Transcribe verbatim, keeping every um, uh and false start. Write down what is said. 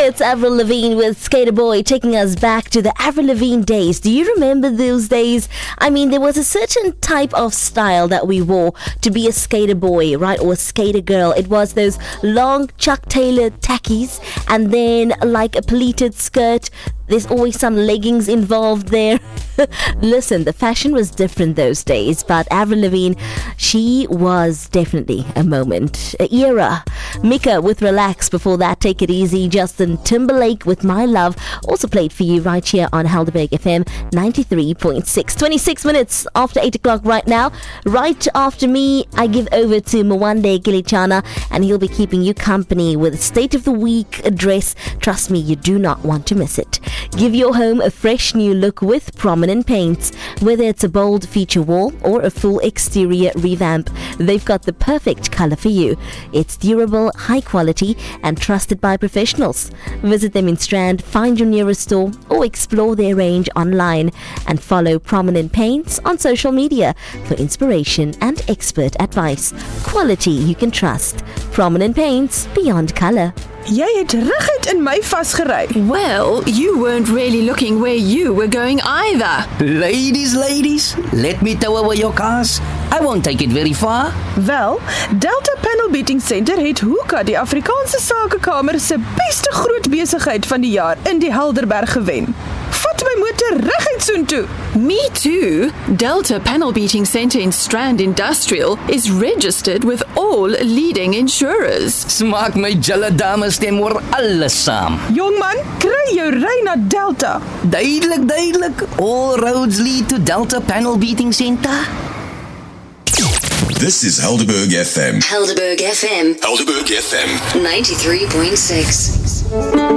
It's Avril Lavigne with Skater Boy, taking us back to the Avril Lavigne days. Do you remember those days? I mean, there was a certain type of style that we wore to be a skater boy, right? Or a skater girl. It was those long Chuck Taylor tackies and then like a pleated skirt. There's always some leggings involved there. Listen, the fashion was different those days, but Avril Lavigne, she was definitely a moment, an era. Mika with Relax. Before that, Take It Easy. Justin Timberlake with My Love, also played for you right here on Helderberg F M ninety-three point six. twenty-six minutes after eight o'clock right now. Right after me, I give over to Mwande Gilichana, and he'll be keeping you company with a State of the Week address. Trust me, you do not want to miss it. Give your home a fresh new look with Prominent Paints. Whether it's a bold feature wall or a full exterior revamp, they've got the perfect color for you. It's durable, high quality, and trusted by professionals. Visit them in Strand, find your nearest store, or explore their range online, and follow Prominent Paints on social media for inspiration and expert advice. Quality you can trust. Prominent Paints, beyond color. Jy het reguit in my vasgery. Well, you weren't really looking where you were going either. Ladies, ladies, let me tow away your cars. I won't take it very far. Wel, Delta Panel Beating Center het Hoeka, die Afrikaanse Sakekamer se beste groot besigheid van die jaar in die Helderberg gewen. Vat my motor reguit soontoe. Me too. Delta Panel Beating Center in Strand Industrial is registered with all leading insurers. Smaak my julle dames stem oor alles saam. Jongman, kry jou ry na Delta. Duidelik, duidelik. All roads lead to Delta Panel Beating Center. This is Helderberg F M. Helderberg F M. Helderberg F M. ninety-three point six.